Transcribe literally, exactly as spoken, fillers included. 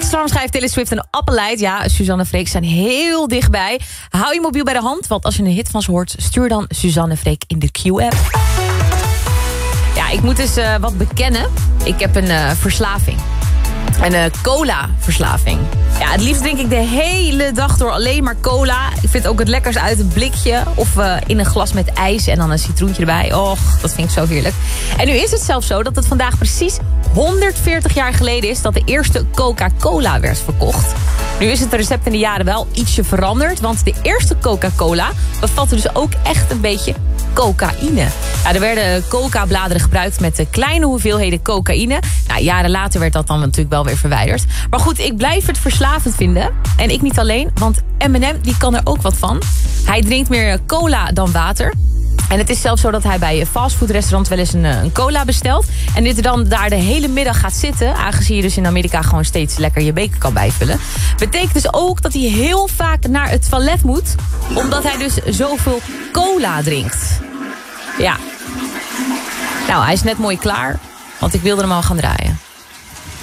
Amsterdam schrijft Taylor Swift een appelleid. Ja, Suzanne en Freek zijn heel dichtbij. Hou je mobiel bij de hand, want als je een hit van ze hoort... stuur dan Suzanne en Freek in de Q-app. Ja, ik moet dus uh, wat bekennen. Ik heb een uh, verslaving. Een uh, cola-verslaving. Ja, het liefst drink ik de hele dag door alleen maar cola. Ik vind ook het lekkers uit een blikje. Of uh, in een glas met ijs en dan een citroentje erbij. Och, dat vind ik zo heerlijk. En nu is het zelfs zo dat het vandaag precies honderdveertig jaar geleden is... dat de eerste Coca-Cola werd verkocht. Nu is het recept in de jaren wel ietsje veranderd. Want de eerste Coca-Cola bevatte dus ook echt een beetje cocaïne. Ja, er werden coca-bladeren gebruikt met kleine hoeveelheden cocaïne. Nou, jaren later werd dat dan natuurlijk wel weer verwijderd. Maar goed, ik blijf het verslavend vinden. En ik niet alleen, want Eminem die kan er ook wat van. Hij drinkt meer cola dan water. En het is zelfs zo dat hij bij fastfoodrestaurants wel eens een, een cola bestelt. En dit er dan daar de hele middag gaat zitten. Aangezien je dus in Amerika gewoon steeds lekker je beker kan bijvullen. Betekent dus ook dat hij heel vaak naar het toilet moet. Omdat hij dus zoveel cola drinkt. Ja. Nou, hij is net mooi klaar. Want ik wilde hem al gaan draaien.